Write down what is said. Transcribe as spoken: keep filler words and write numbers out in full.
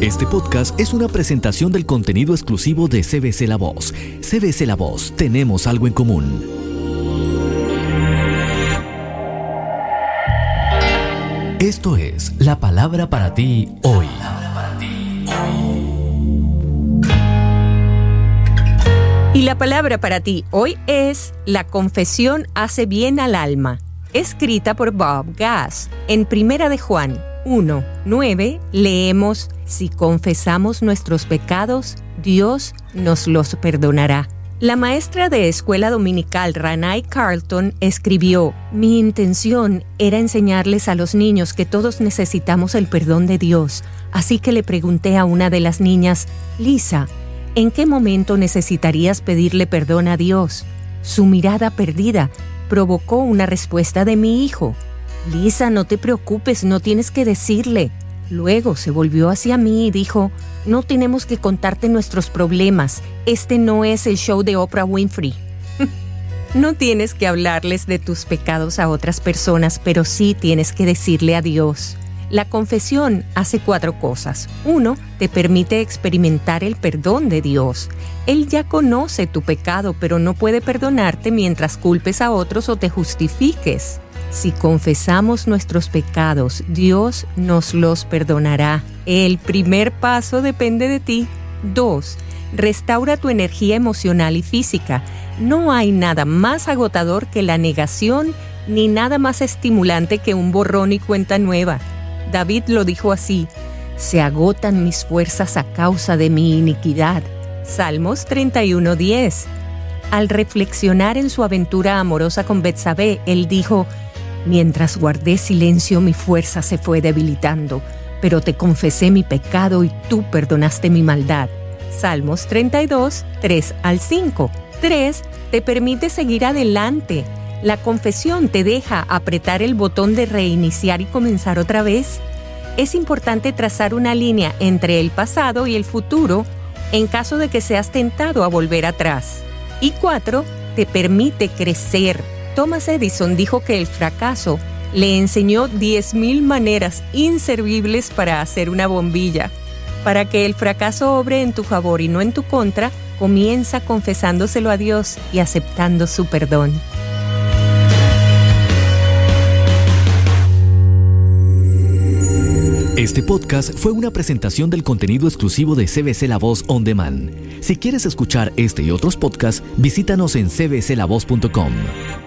Este podcast es una presentación del contenido exclusivo de C B C La Voz. C B C La Voz, tenemos algo en común. Esto es la palabra para ti hoy. Y la palabra para ti hoy es: la confesión hace bien al alma. Escrita por Bob Gass. En Primera de Juan uno, nueve leemos: si confesamos nuestros pecados, Dios nos los perdonará. La maestra de escuela dominical Ranai Carlton escribió: mi intención era enseñarles a los niños que todos necesitamos el perdón de Dios, así que le pregunté a una de las niñas: Lisa, ¿en qué momento necesitarías pedirle perdón a Dios? Su mirada perdida provocó una respuesta de mi hijo: Lisa, no te preocupes, no tienes que decirle. Luego se volvió hacia mí y dijo: no tenemos que contarte nuestros problemas, este no es el show de Oprah Winfrey. No tienes que hablarles de tus pecados a otras personas, pero sí tienes que decirle a Dios. La confesión hace cuatro cosas. Uno, te permite experimentar el perdón de Dios. Él ya conoce tu pecado, pero no puede perdonarte mientras culpes a otros o te justifiques. Si confesamos nuestros pecados, Dios nos los perdonará. El primer paso depende de ti. Dos, restaura tu energía emocional y física. No hay nada más agotador que la negación, ni nada más estimulante que un borrón y cuenta nueva. David lo dijo así: se agotan mis fuerzas a causa de mi iniquidad. Salmos treinta y uno, diez. Al reflexionar en su aventura amorosa con Betsabé, él dijo: mientras guardé silencio, mi fuerza se fue debilitando, pero te confesé mi pecado y tú perdonaste mi maldad. Salmos treinta y dos, tres al cinco. tres. Te permite seguir adelante. La confesión te deja apretar el botón de reiniciar y comenzar otra vez. Es importante trazar una línea entre el pasado y el futuro en caso de que seas tentado a volver atrás. Y cuatro. Te permite crecer. Thomas Edison dijo que el fracaso le enseñó diez mil maneras inservibles para hacer una bombilla. Para que el fracaso obre en tu favor y no en tu contra, comienza confesándoselo a Dios y aceptando su perdón. Este podcast fue una presentación del contenido exclusivo de C B C La Voz On Demand. Si quieres escuchar este y otros podcasts, visítanos en c b c la voz punto com.